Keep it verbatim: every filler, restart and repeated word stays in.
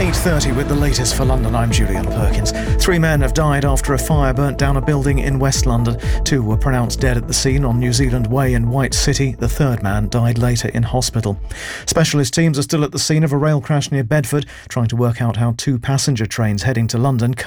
eight thirty with the latest for London, I'm Julian Perkins. Three men have died after a fire burnt down a building in West London. Two were pronounced dead at the scene on New Zealand Way in White City. The third man died later in hospital. Specialist teams are still at the scene of a rail crash near Bedford, trying to work out how two passenger trains heading to London